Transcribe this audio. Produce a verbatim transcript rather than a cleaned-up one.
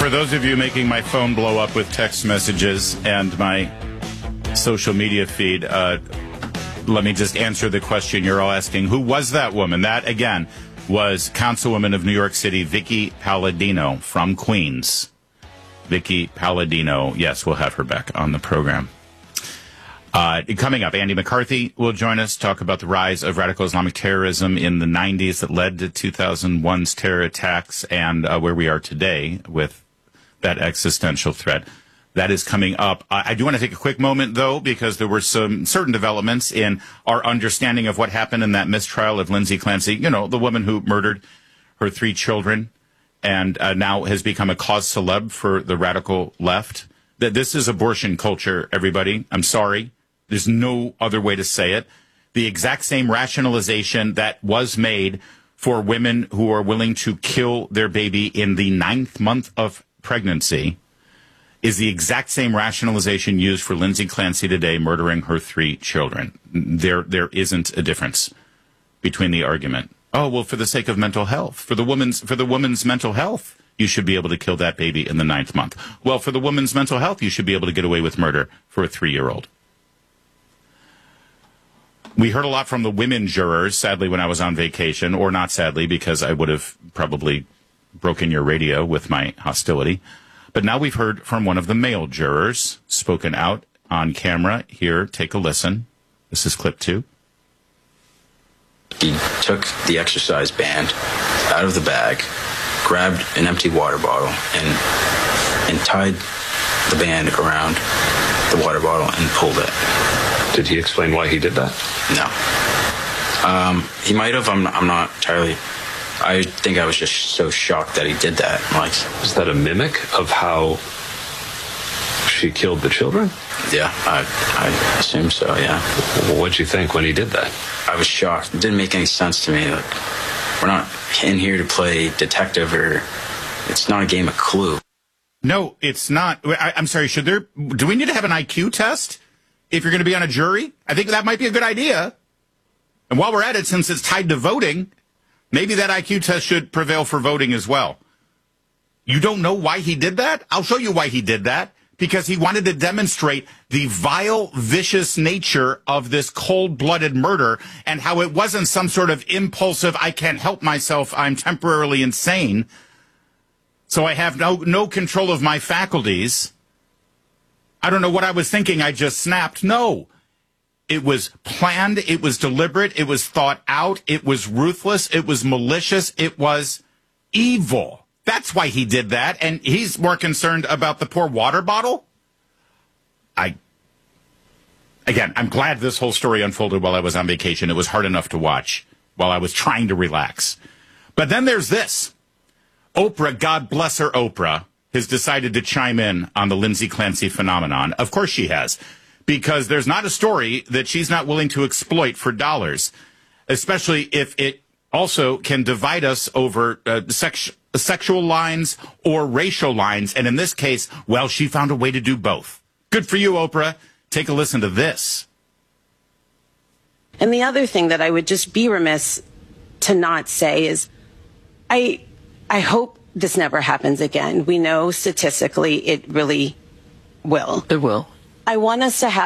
For those of you making my phone blow up with text messages and my social media feed, uh, let me just answer the question you're all asking. Who was that woman? That, again, was Councilwoman of New York City, Vicky Palladino from Queens. Vicky Palladino. Yes, we'll have her back on the program. Uh, coming up, Andy McCarthy will join us, talk about the rise of radical Islamic terrorism in the nineties that led to two thousand one's terror attacks and uh, where we are today with that existential threat. That is coming up. Uh, I do want to take a quick moment, though, because there were some certain developments in our understanding of what happened in that mistrial of Lindsay Clancy, you know, the woman who murdered her three children and uh, now has become a cause celeb for the radical left. That this is abortion culture, everybody. I'm sorry. There's no other way to say it. The exact same rationalization that was made for women who are willing to kill their baby in the ninth month of pregnancy is the exact same rationalization used for Lindsay Clancy today murdering her three children. There, there isn't a difference between the argument. Oh, well, for the sake of mental health, for the woman's, for the woman's mental health, you should be able to kill that baby in the ninth month. Well, for the woman's mental health, you should be able to get away with murder for a three-year-old. We heard a lot from the women jurors, sadly, when I was on vacation, or not sadly, because I would have probably broken your radio with my hostility. But now we've heard from one of the male jurors, spoken out on camera. Here, take a listen. This is clip two. He took the exercise band out of the bag, grabbed an empty water bottle, and and tied the band around the water bottle and pulled it. Did he explain why he did that? No. Um, he might have. I'm, I'm not entirely. I think I was just so shocked that he did that. Like, is that a mimic of how she killed the children? Yeah, I, I assume so, yeah. Well, what'd you think when he did that? I was shocked. It didn't make any sense to me. Like, we're not in here to play detective, or it's not a game of Clue. No, it's not. I, I'm sorry, should there, do we need to have an I Q test if you're going to be on a jury? I think that might be a good idea. And while we're at it, since it's tied to voting, maybe that I Q test should prevail for voting as well. You don't know why he did that? I'll show you why he did that. Because he wanted to demonstrate the vile, vicious nature of this cold-blooded murder and how it wasn't some sort of impulsive, I can't help myself, I'm temporarily insane, so I have no, no control of my faculties. I don't know what I was thinking, I just snapped. No. It was planned, it was deliberate, it was thought out, it was ruthless, it was malicious, it was evil. That's why he did that, and he's more concerned about the poor water bottle? I, again, I'm glad this whole story unfolded while I was on vacation. It was hard enough to watch while I was trying to relax. But then there's this. Oprah, God bless her, Oprah, has decided to chime in on the Lindsay Clancy phenomenon. Of course she has, because there's not a story that she's not willing to exploit for dollars, especially if it also can divide us over uh, sex, sexual lines or racial lines. And in this case, well, she found a way to do both. Good for you, Oprah. Take a listen to this. And the other thing that I would just be remiss to not say is I, I hope this never happens again. We know statistically it really will. It will. I want us to have